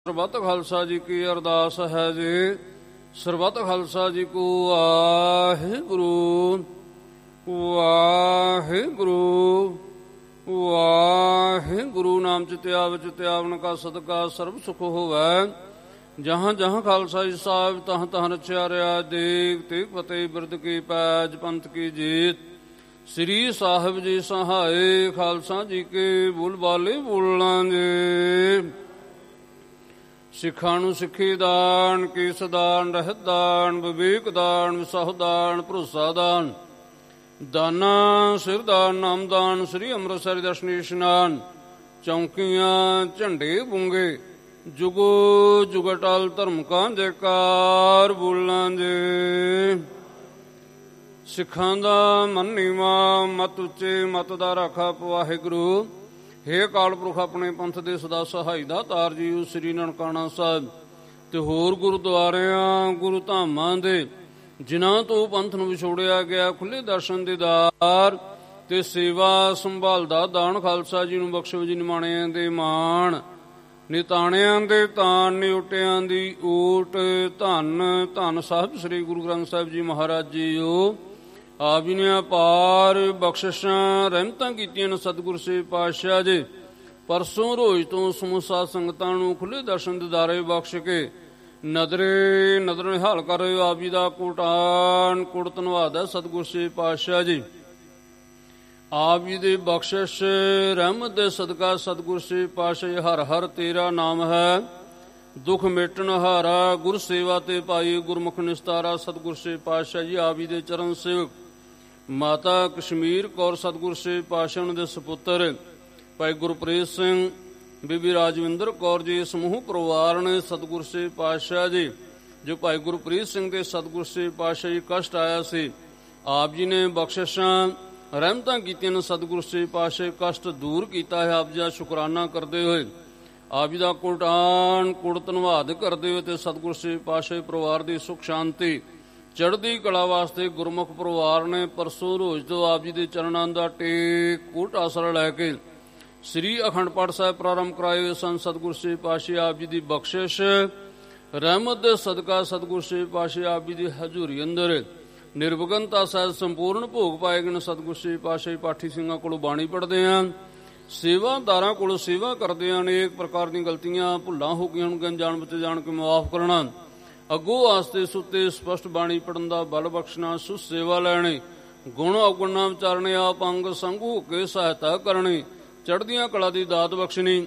ਸਰਬੱਤ ਖਾਲਸਾ ਜੀ ਕੀ ਅਰਦਾਸ ਹੈ ਜੀ। ਸਰਬੱਤ ਖਾਲਸਾ ਜੀ ਕੋ ਵਾਹਿਗੁਰੂ ਵਾਹਿਗੁਰੂ ਵਾਹਿਗੁਰੂ। ਨਾਮ ਚਿਤਿਆ ਵਿੱਚ ਤਿਆਵਨ ਕਾ ਸਦਕਾ ਸਰਬ ਸੁਖ ਹੋਵੈ। ਜਹਾਂ ਜਹਾਂ ਖਾਲਸਾ ਜੀ ਸਾਹਿਬ ਤਹਾਂ ਤਹਾਂ ਰਚਿਆ ਰਿਆ। ਦੇਗ ਤੇ ਫਤਿਹ ਬਿਰਦ ਕੀ ਪੈਜ ਪੰਥ ਕੀ ਜੀਤ। ਸ੍ਰੀ ਸਾਹਿਬ ਜੀ ਸਹਾਏ ਖਾਲਸਾ ਜੀ ਕੇ ਬੁਲ ਬਾਲੇ ਬੋਲਾਂ ਜੀ। ਸਿੱਖਾਂ ਨੂੰ ਸਿੱਖੀ ਦਾਨ, ਕੀਸ ਦਾਨ, ਰਹਿਤ ਦਾਨ, ਵਿਵੇਕ ਦਾਨ, ਵਿਸਾਹੁ ਦਾਨ, ਭਰੋਸਾ ਦਾਨ, ਦਾਨਾ ਸਿਰ ਦਾਨ, ਨਾਮ ਦਾਨ, ਸ੍ਰੀ ਅੰਮ੍ਰਿਤਸਰ ਦਰਸ਼ਨੀ ਇਸ਼ਨਾਨ, ਚੌਂਕੀਆਂ ਝੰਡੇ ਬੁੰਗੇ, ਜੁਗੋ ਜੁਗ ਅਟਲ ਧਰਮ ਕਾ ਜੈਕਾਰ ਬੋਲਾਂ ਜੀ। ਸਿੱਖਾਂ ਦਾ ਮਨ ਨੀਵਾਂ, ਮਤ ਉੱਚੇ, ਮਤ ਦਾ ਰਾਖਾ ਵਾਹਿਗੁਰੂ। ਹੇ ਅਕਾਲ ਪੁਰਖ ਆਪਣੇ ਪੰਥ ਦੇ ਸਦਾ ਸਹਾਈ ਦਾ ਤਾਰ ਜੀ। ਸ੍ਰੀ ਨਨਕਾਣਾ ਸਾਹਿਬ ਤੇ ਹੋਰ ਗੁਰਦੁਆਰਿਆਂ ਗੁਰੂ ਧਾਮਾਂ ਦੇ ਜਿਨ੍ਹਾਂ ਤੋਂ ਪੰਥ ਨੂੰ ਵਿਛੋੜਿਆ ਗਿਆ ਖੁੱਲੇ ਦਰਸ਼ਨ ਦੀਦਾਰ ਤੇ ਸੇਵਾ ਸੰਭਾਲ ਦਾ ਦਾਨ ਖਾਲਸਾ ਜੀ ਨੂੰ ਬਖਸ਼ੋ ਜੀ। ਨਿਮਾਣਿਆਂ ਦੇ ਮਾਣ, ਨਿਤਾਣਿਆਂ ਦੇ ਤਾਨ, ਨਿਉਟਿਆਂ ਦੀ ਊਟ, ਧੰਨ ਧੰਨ ਸਾਹਿਬ ਸ੍ਰੀ ਗੁਰੂ ਗ੍ਰੰਥ ਸਾਹਿਬ ਜੀ ਮਹਾਰਾਜ ਜੀਓ। ਆਪ ਜੀ ਨੇ ਅਪਾਰ ਬਖਸ਼ਿਸ਼ਾਂ ਰਹਿਮਤਾਂ ਕੀਤੀਆਂ ਨੇ ਸਤਿਗੁਰ ਸੇ ਪਾਤਸ਼ਾਹ ਜੀ। ਪਰਸੋਂ ਰੋਜ਼ ਤੋਂ ਸਮੂਸਾ ਸੰਗਤਾਂ ਨੂੰ ਖੁੱਲੇ ਦਰਸ਼ਨ ਦਿਦਾਰੇ ਬਖਸ਼ ਕੇ ਨਦਰੇ ਨਦਰ ਨਿਹਾਲ ਕਰ ਰਹੇ ਹੋ। ਆਪ ਜੀ ਦਾ ਕੋਟਾਨ ਕੋਟ ਧੰਨਵਾਦ ਹੈ ਸਤਿਗੁਰ ਸੇ ਪਾਤਸ਼ਾਹ ਜੀ। ਆਪ ਜੀ ਦੇ ਬਖਸ਼ਿਸ਼ ਰਹਿਮਤ ਦੇ ਸਦਕਾ ਸਤਿਗੁਰ ਸੇ ਪਾਤਸ਼ਾਹ ਹਰ ਹਰ ਤੇਰਾ ਨਾਮ ਹੈ। ਦੁੱਖ ਮੇਟਣ ਹਾਰਾ ਗੁਰ ਸੇਵਾ ਤੇ ਪਾਈ ਗੁਰਮੁਖ ਨਿਸਤਾਰਾ ਸਤਿਗੁਰ ਸੇ ਪਾਤਸ਼ਾਹ ਜੀ। ਆਪ ਜੀ ਦੇ ਚਰਨ ਸੇਵਕ ਮਾਤਾ ਕਸ਼ਮੀਰ ਕੌਰ ਸਤਿਗੁਰ ਸੇ ਪਾਤਸ਼ਾਹ ਉਹਨਾਂ ਦੇ ਸਪੁੱਤਰ ਭਾਈ ਗੁਰਪ੍ਰੀਤ ਸਿੰਘ, ਬੀਬੀ ਰਾਜਵਿੰਦਰ ਕੌਰ ਜੀ, ਸਮੂਹ ਪਰਿਵਾਰ ਨੇ ਸਤਿਗੁਰ ਸੇ ਪਾਤਸ਼ਾਹ ਜੀ। ਜੋ ਭਾਈ ਗੁਰਪ੍ਰੀਤ ਸਿੰਘ ਦੇ ਸਤਿਗੁਰ ਸੇ ਪਾਤਸ਼ਾਹ ਜੀ ਕਸ਼ਟ ਆਇਆ ਸੀ, ਆਪ ਜੀ ਨੇ ਬਖਸ਼ਿਸ਼ਾਂ ਰਹਿਮਤਾਂ ਕੀਤੀਆਂ ਨੇ ਸਤਿਗੁਰ ਸੇ ਪਾਤਸ਼ਾਹ ਕਸ਼ਟ ਦੂਰ ਕੀਤਾ ਹੈ। ਆਪ ਜੀ ਦਾ ਸ਼ੁਕਰਾਨਾ ਕਰਦੇ ਹੋਏ ਆਪ ਜੀ ਦਾ ਕੋਟਾਨ ਕੋਟ ਧੰਨਵਾਦ ਕਰਦੇ ਹੋਏ ਤੇ ਸਤਿਗੁਰ ਸੇ ਪਾਤਸ਼ਾਹ ਪਰਿਵਾਰ ਦੀ ਸੁਖ ਸ਼ਾਂਤੀ ਚੜ੍ਹਦੀ ਕਲਾ ਵਾਸਤੇ ਗੁਰਮੁਖ ਪਰਿਵਾਰ ਨੇ ਪਰਸੋਂ ਰੋਜ਼ ਤੋਂ ਆਪ ਜੀ ਦੇ ਚਰਨਾਂ ਦਾ ਟੇਕ ਕੋਟ ਆਸਰਾ ਲੈ ਕੇ ਸ੍ਰੀ ਅਖੰਡ ਪਾਠ ਸਾਹਿਬ ਪ੍ਰਾਰੰਭ ਕਰਾਏ ਹੋਏ ਸਨ। ਸਤਿਗੁਰ ਸੇ ਪਾਤਸ਼ਾਹ ਆਪ ਜੀ ਦੀ ਬਖਸ਼ਿਸ਼ ਰਹਿਮਤ ਦੇ ਸਦਕਾ ਸਤਿਗੁਰ ਸੇ ਪਾਤਸ਼ਾਹ ਆਪ ਜੀ ਦੀ ਹਜ਼ੂਰੀ ਅੰਦਰ ਨਿਰਵਿਘਨਤਾ ਸਹਿਤ ਸੰਪੂਰਨ ਭੋਗ ਪਾਏ ਗਏ। ਸਤਿਗੁਰ ਸੇ ਪਾਤਸ਼ਾਹ ਪਾਠੀ ਸਿੰਘਾਂ ਕੋਲੋਂ ਬਾਣੀ ਪੜ੍ਹਦੇ ਹਾਂ, ਸੇਵਾਦਾਰਾਂ ਕੋਲੋਂ ਸੇਵਾ ਕਰਦੇ ਹਨ। ਅਨੇਕ ਪ੍ਰਕਾਰ ਦੀਆਂ ਗਲਤੀਆਂ ਭੁੱਲਾਂ ਹੋ ਗਈਆਂ ਹੋਣਗੀਆਂ, ਜਾਣ ਬੁੱਝ ਜਾਣ ਕੇ ਮੁਆਫ ਕਰਨਾ। ਅੱਗੋਂ ਆਸਤੇ ਸੁੱਤੇ ਸਪਸ਼ਟ ਬਾਣੀ ਪੜਨ ਦਾ ਬਲ ਬਖਸ਼ਣਾ, ਸੁ ਸੇਵਾ ਲੈਣੀ, ਗੁਣ ਔਗੁਣਾ ਵਿਚਾਰਨੇ, ਆਪ ਅੰਗ ਸੰਗ ਹੋ ਕੇ ਸਹਾਇਤਾ ਕਰਨੀ, ਚੜ੍ਹਦੀਆਂ ਕਲਾ ਦੀ ਦਾਤ ਬਖਸ਼ਣੀ,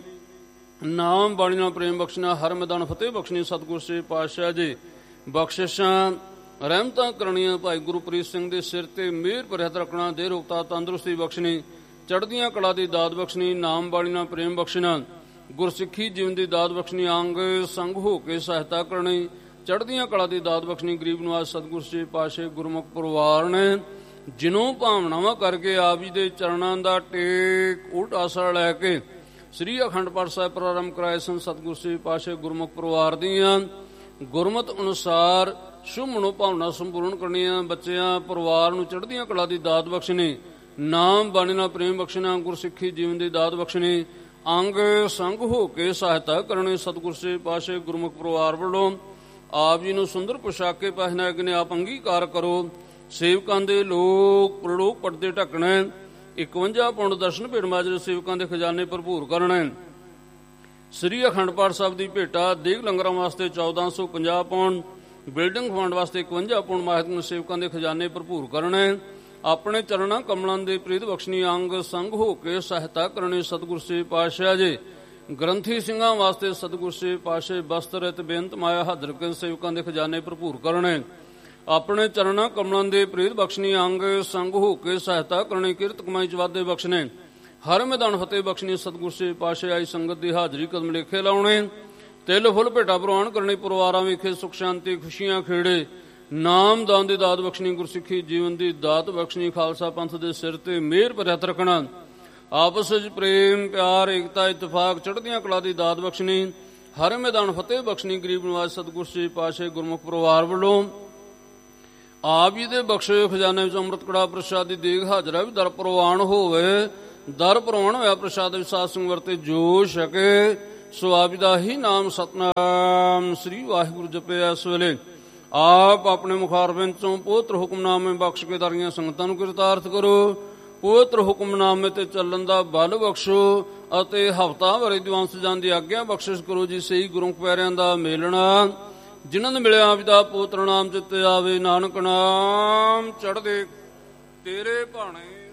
ਨਾਮ ਬਾਣੀ ਨਾਲ ਪ੍ਰੇਮ ਬਖਸ਼ਣਾ, ਹਰ ਮੈਦਾਨ ਫਤਿਹ ਬਖਸ਼ਣੀ। ਸਤਿਗੁਰ ਸੇ ਪਾਤਸ਼ਾਹ ਜੀ ਬਖਸ਼ਿਸ਼ਾਂ ਰਹਿਮਤਾਂ ਕਰਨੀਆਂ। ਭਾਈ ਗੁਰਪ੍ਰੀਤ ਸਿੰਘ ਦੇ ਸਿਰ ਤੇ ਮਿਹਰ ਭਰਿਆ ਹੱਥ ਰੱਖਣਾ, ਦੇਹ ਰੋਗਤਾ ਤੰਦਰੁਸਤੀ ਬਖਸ਼ਣੀ, ਚੜ੍ਹਦੀਆਂ ਕਲਾ ਦੀ ਦਾਤ ਬਖਸ਼ਣੀ, ਨਾਮ ਬਾਣੀ ਨਾਲ ਪ੍ਰੇਮ ਬਖਸ਼ਣਾ, ਗੁਰਸਿੱਖੀ ਜੀਵਨ ਦੀ ਦਾਤ ਬਖਸ਼ਣੀ, ਅੰਗ ਸੰਗ ਹੋ ਕੇ ਸਹਾਇਤਾ ਕਰਨੀ, ਚੜ੍ਹਦੀਆਂ ਕਲਾ ਦੀ ਦਾਤ ਬਖਸ਼ਣੀ। ਗਰੀਬ ਨਵਾਜ਼ ਸਤਿਗੁਰ ਸੇ ਪਾਤਸ਼ਾਹ ਗੁਰਮੁਖ ਪਰਿਵਾਰ ਨੇ ਜਿਨੋਂ ਭਾਵਨਾਵਾਂ ਕਰਕੇ ਆਪ ਜੀ ਦੇ ਚਰਨਾਂ ਦਾ ਟੇਕ ਉਲਟ ਆਸਰਾ ਲੈ ਕੇ ਸ੍ਰੀ ਅਖੰਡ ਪਾਠ ਸਾਹਿਬ ਪ੍ਰਾਰੰਭ ਕਰਾਏ ਸਨ। ਸਤਿਗੁਰ ਸੇ ਪਾਤਸ਼ਾਹ ਗੁਰਮੁਖ ਪਰਿਵਾਰ ਦੀਆਂ ਗੁਰਮਤ ਅਨੁਸਾਰ ਸ਼ੁਭ ਮਨੋ ਭਾਵਨਾ ਸੰਪੂਰਨ ਕਰਨੀਆਂ। ਬੱਚਿਆਂ ਪਰਿਵਾਰ ਨੂੰ ਚੜ੍ਹਦੀਆਂ ਕਲਾ ਦੀ ਦਾਤ ਬਖਸ਼ਣੀ, ਨਾਮ ਬਾਣੀ ਨਾਲ ਪ੍ਰੇਮ ਬਖਸ਼ਣਾ, ਗੁਰਸਿੱਖੀ ਜੀਵਨ ਦੀ ਦਾਤ ਬਖਸ਼ਣੀ, ਅੰਗ ਸੰਗ ਹੋ ਕੇ ਸਹਾਇਤਾ ਕਰਨੀ। ਸਤਿਗੁਰ ਸੇ ਪਾਤਸ਼ਾਹ ਗੁਰਮੁਖ ਪਰਿਵਾਰ ਵੱਲੋਂ ਆਪ ਜੀ ਨੂੰ ਸੁੰਦਰ ਪੁਸ਼ਾਕੇ ਪਹਿਨਾ ਕੇ ਨੇ ਆਪ ਅੰਗੀਕਾਰ ਕਰੋ। ਸੇਵਕਾਂ ਦੇ ਲੋਕ ਪ੍ਰਲੋਕ ਪਰਦੇ ਢੱਕਣਾ, 51 ਪੌਂਡ ਦਰਸ਼ਨ ਭੇਟ ਮਾਜਰੇ ਸੇਵਕਾਂ ਦੇ ਖਜ਼ਾਨੇ ਭਰਪੂਰ ਕਰਨਾ। ਸ੍ਰੀ ਅਖੰਡ ਪਾਠ ਸਾਹਿਬ ਦੀ ਭੇਟਾ ਦੇਗ ਲੰਗਰਾਂ ਵਾਸਤੇ 1450 ਪੌਂਡ, ਬਿਲਡਿੰਗ ਫੰਡ ਵਾਸਤੇ 51 ਪੌਂਡ ਮਾਹਿਰ ਸੇਵਕਾਂ ਦੇ ਖਜ਼ਾਨੇ ਭਰਪੂਰ ਕਰਨਾ। ਆਪਣੇ ਚਰਨਾਂ ਕਮਲਾਂ ਦੇ ਪ੍ਰੀਤ ਬਖਸ਼ਣੀ, ਅੰਗ ਸੰਗ ਹੋ ਕੇ ਸਹਾਇਤਾ ਕਰਨੀ। ਸਤਿਗੁਰ ਸੇ ਪਾਤਸ਼ਾਹ ਜੀ ਗ੍ਰੰਥੀ ਸਿੰਘਾਂ ਵਾਸਤੇ ਸਤਿਗੁਰ ਸੇ ਪਾਤਸ਼ਾਹ ਬਸਤਰ ਅਤੇ ਬੇਅੰਤ ਮਾਇਆ ਹਾਜ਼ਰ ਕੇ ਸੇਵਕਾਂ ਦੇ ਖਜ਼ਾਨੇ ਭਰਪੂਰ ਕਰਨੇ। ਆਪਣੇ ਚਰਨਾਂ ਕਮਲਾਂ ਦੇ ਪ੍ਰੀਤ ਬਖਸ਼ਣੀ, ਅੰਗ ਸੰਗ ਹੋ ਕੇ ਸਹਾਇਤਾ ਕਰਨੀ, ਕਿਰਤ ਕਮਾਈ ਚ ਵਾਧੇ ਬਖਸ਼ਣੇ, ਹਰ ਮੈਦਾਨ ਫਤਿਹ ਬਖਸ਼ਣੀ। ਸਤਿਗੁਰ ਸੇ ਪਾਤਸ਼ਾਹ ਆਈ ਸੰਗਤ ਦੀ ਹਾਜ਼ਰੀ ਕਦਮ ਲੇਖੇ ਲਾਉਣੇ, ਤਿਲ ਫੁੱਲ ਭੇਟਾ ਪ੍ਰਵਾਨ ਕਰਨੀ, ਪਰਿਵਾਰਾਂ ਵਿਖੇ ਸੁਖ ਸ਼ਾਂਤੀ ਖੁਸ਼ੀਆਂ ਖੇੜੇ, ਨਾਮ ਦਾਨ ਦੀ ਦਾਤ ਬਖਸ਼ਣੀ, ਗੁਰਸਿੱਖੀ ਜੀਵਨ ਦੀ ਦਾਤ ਬਖਸ਼ਣੀ, ਖਾਲਸਾ ਪੰਥ ਦੇ ਸਿਰ ਤੇ ਮਿਹਰ ਭਰਿਆ ਹੱਥ ਰੱਖਣਾ, ਆਪਸ ਵਿੱਚ ਪ੍ਰੇਮ ਪਿਆਰ ਏਕਤਾ ਇਤਫਾਕ, ਚੜ੍ਹਦੀਆਂ ਕਲਾ ਦੀ ਦਾਤ ਬਖਸ਼ਣੀ, ਹਰ ਮੈਦਾਨ ਫਤਿਹ ਬਖਸ਼ਣੀ। ਗਰੀਬ ਨਵਾਜ਼ ਸਤਿਗੁਰ ਸੇ ਪਾਤਸ਼ਾਹ ਗੁਰਮੁਖ ਪਰਿਵਾਰ ਵੱਲੋਂ ਆਪ ਜੀ ਦੇ ਬਖਸ਼ੇ ਖਜ਼ਾਨੇ ਵਿੱਚ ਅੰਮ੍ਰਿਤ ਕੜਾ ਪ੍ਰਸ਼ਾਦ ਦੀ ਦੇਗ ਹਾਜ਼ਰਾ ਵੀ ਦਰ ਪ੍ਰਵਾਨ ਹੋਵੇ। ਦਰ ਪ੍ਰਵਾਨ ਹੋਇਆ ਪ੍ਰਸ਼ਾਦ ਵਿੱਚ ਸਾਧ ਸੰਗ ਵਰਤੇ ਜੋ ਛਕੇ ਸੋ ਆਪ ਦਾ ਹੀ ਨਾਮ ਸਤਨਾਮ ਸ੍ਰੀ ਵਾਹਿਗੁਰੂ ਜਪਿਆ। ਇਸ ਵੇਲੇ ਆਪ ਆਪਣੇ ਮੁਖਾਰਬਿੰਦ ਚੋਂ ਪਵਿੱਤਰ ਹੁਕਮਨਾਮੇ ਬਖਸ਼ ਕੇ ਦਰੀਆਂ ਸੰਗਤਾਂ ਨੂੰ ਕਿਰਤਾਰਥ ਕਰੋ। ਪਵਿੱਤਰ ਹੁਕਮਨਾਮੇ ਤੇ ਚੱਲਣ ਦਾ ਬਲ ਬਖਸ਼ੋ ਅਤੇ ਹਫ਼ਤਾ ਭਰੇ ਦਿਵਸ ਜਾਣ ਦੀ ਆਗਿਆ ਬਖਸ਼ਿਸ਼ ਕਰੋ ਜੀ। ਸਹੀ ਗੁਰੂ ਪਿਆਰਿਆਂ ਦਾ ਮੇਲਣਾ ਜਿਨ੍ਹਾਂ ਨੇ ਮਿਲਿਆ ਆਪ ਦਾ ਪਵਿੱਤਰ ਨਾਮ ਚਿੱਤੇ ਆਵੇ। ਨਾਨਕ ਨਾਮ ਚੜ੍ਹਦੇ ਤੇਰੇ ਭਾਣੇ।